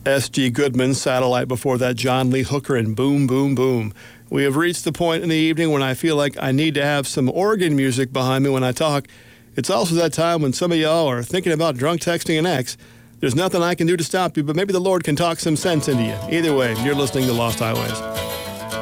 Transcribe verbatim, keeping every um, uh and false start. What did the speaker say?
S G. Goodman, Satellite. Before that, John Lee Hooker and Boom, Boom, Boom. We have reached the point in the evening when I feel like I need to have some organ music behind me when I talk. It's also that time when some of y'all are thinking about drunk texting an ex. There's nothing I can do to stop you, but maybe the Lord can talk some sense into you. Either way, you're listening to Lost Highways.